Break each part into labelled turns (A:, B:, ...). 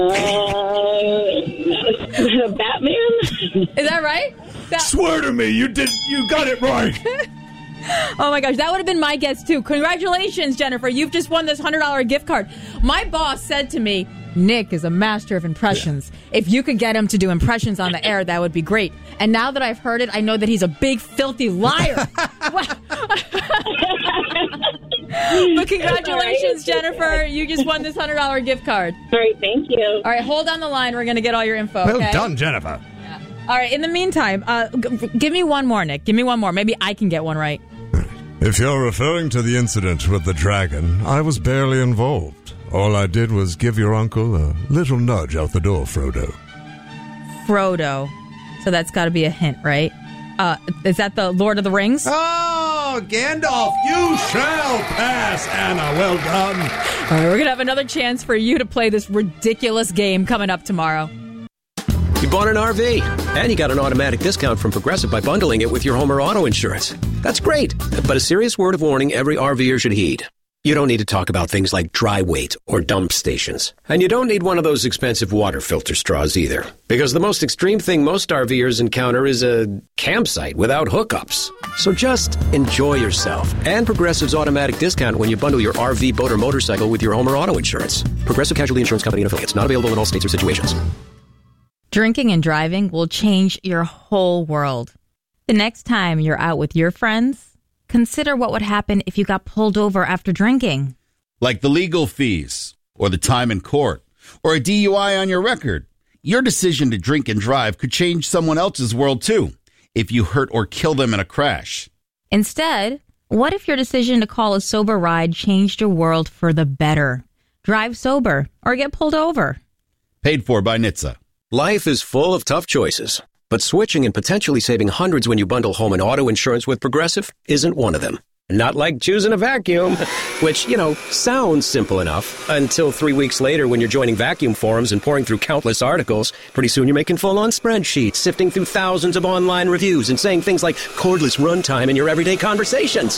A: Batman?
B: Is that right?
C: Swear to me, you got it right.
B: Oh my gosh, that would have been my guess too. Congratulations, Jennifer. You've just won this $100 gift card. My boss said to me, Nick is a master of impressions. Yeah. If you could get him to do impressions on the air, that would be great. And now that I've heard it, I know that he's a big, filthy liar. But congratulations, Jennifer. You just won this $100 gift card.
A: All right, thank you.
B: All right, hold on the line. We're going to get all your info.
C: Well
B: okay?
C: done, Jennifer.
B: Yeah. All right, in the meantime, give me one more, Nick. Give me one more. Maybe I can get one right.
D: If you're referring to the incident with the dragon, I was barely involved. All I did was give your uncle a little nudge out the door, Frodo.
B: Frodo. So that's got to be a hint, right? Is that the Lord of the Rings?
C: Oh, Gandalf, you shall pass, Anna. Well done.
B: All right, we're going to have another chance for you to play this ridiculous game coming up tomorrow.
E: You bought an RV, and you got an automatic discount from Progressive by bundling it with your home or auto insurance. That's great, but a serious word of warning every RVer should heed. You don't need to talk about things like dry weight or dump stations. And you don't need one of those expensive water filter straws either. Because the most extreme thing most RVers encounter is a campsite without hookups. So just enjoy yourself and Progressive's automatic discount when you bundle your RV, boat, or motorcycle with your home or auto insurance. Progressive Casualty Insurance Company and affiliates. Not available in all states or situations.
B: Drinking and driving will change your whole world. The next time you're out with your friends, consider what would happen if you got pulled over after drinking.
F: Like the legal fees, or the time in court, or a DUI on your record. Your decision to drink and drive could change someone else's world, too, if you hurt or kill them in a crash.
B: Instead, what if your decision to call a sober ride changed your world for the better? Drive sober or get pulled over.
F: Paid for by NHTSA.
E: Life is full of tough choices, but switching and potentially saving hundreds when you bundle home and auto insurance with Progressive isn't one of them. Not like choosing a vacuum, which, sounds simple enough until 3 weeks later when you're joining vacuum forums and pouring through countless articles. Pretty soon you're making full-on spreadsheets, sifting through thousands of online reviews and saying things like cordless runtime in your everyday conversations.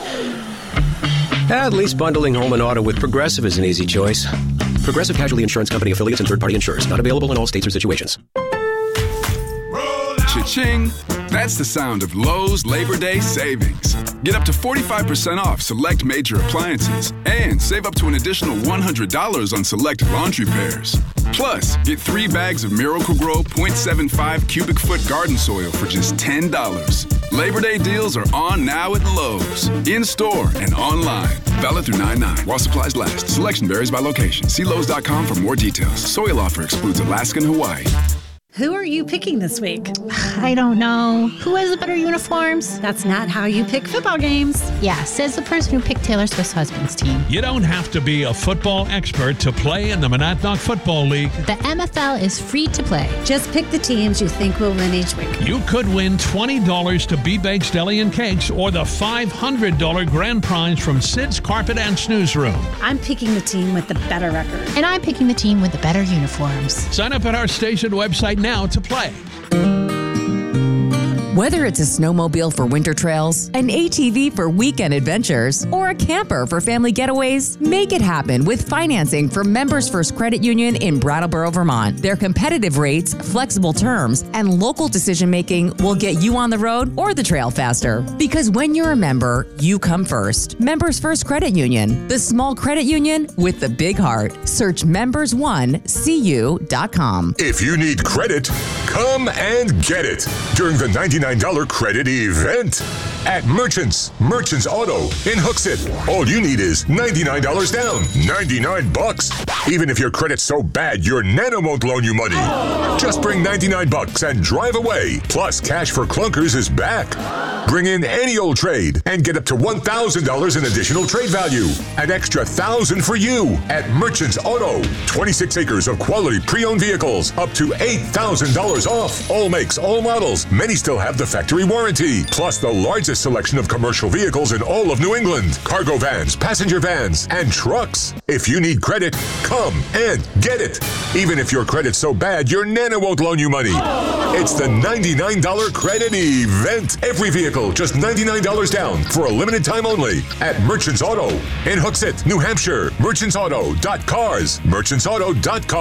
E: At least bundling home and auto with Progressive is an easy choice. Progressive Casualty Insurance Company affiliates and third-party insurers. Not available in all states or situations.
G: Cha-ching! That's the sound of Lowe's Labor Day savings. Get up to 45% off select major appliances and save up to an additional $100 on select laundry pairs. Plus, get 3 bags of Miracle-Gro 0.75 cubic foot garden soil for just $10. Labor Day deals are on now at Lowe's. In-store and online. Valid through 9/9 while supplies last. Selection varies by location. See Lowe's.com for more details. Soil offer excludes Alaska and Hawaii.
H: Who are you picking this week?
I: I don't know. Who has the better uniforms?
H: That's not how you pick football games.
I: Yeah, says the person who picked Taylor Swift's husband's team.
J: You don't have to be a football expert to play in the Monadnock Football League.
I: The MFL is free to play.
H: Just pick the teams you think will win each week.
J: You could win $20 to B-Bakes Deli and Cakes or the $500 grand prize from Sid's Carpet and Snooze Room.
H: I'm picking the team with the better record.
I: And I'm picking the team with the better uniforms.
J: Sign up at our station website now to play.
K: Whether it's a snowmobile for winter trails, an ATV for weekend adventures, or a camper for family getaways, make it happen with financing from Members First Credit Union in Brattleboro, Vermont. Their competitive rates, flexible terms, and local decision-making will get you on the road or the trail faster. Because when you're a member, you come first. Members First Credit Union, the small credit union with the big heart. Search members1cu.com.
L: If you need credit, come and get it during the $99 credit event at Merchants Auto in Hooksett. All you need is $99 down, $99. Even if your credit's so bad, your Nana won't loan you money. Just bring $99 and drive away. Plus, Cash for Clunkers is back. Bring in any old trade and get up to $1,000 in additional trade value. An extra $1,000 for you at Merchants Auto. 26 acres of quality pre-owned vehicles, up to $8,000 off. All makes, all models. Many still have the factory warranty. Plus the largest selection of commercial vehicles in all of New England. Cargo vans, passenger vans, and trucks. If you need credit, come and get it. Even if your credit's so bad, your Nana won't loan you money. It's the $99 credit event. Every vehicle, just $99 down for a limited time only at Merchants Auto in Hooksett, New Hampshire. Merchantsauto.cars. Merchantsauto.com.